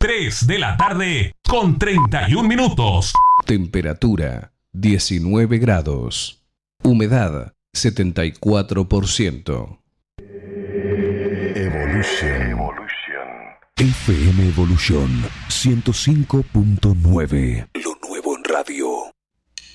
3 de la tarde con 31 minutos. Temperatura 19 grados. Humedad 74%. Evolution. FM Evolution 105.9.